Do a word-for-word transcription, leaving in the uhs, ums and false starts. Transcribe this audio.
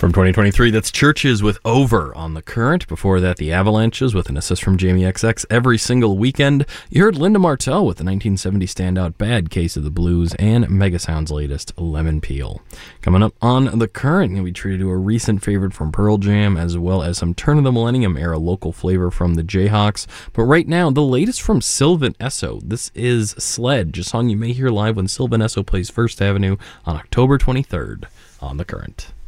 From twenty twenty-three, that's Churches with Over on The Current. Before that, the Avalanches with an assist from Jamie X X every single weekend. You heard Linda Martell with the nineteen seventy standout Bad Case of the Blues, and Megasound's latest, Lemon Peel. Coming up on The Current, we treated to a recent favorite from Pearl Jam, as well as some Turn of the Millennium era local flavor from the Jayhawks. But right now, the latest from Sylvan Esso. This is Sledge, a song you may hear live when Sylvan Esso plays First Avenue on October twenty-third on The Current.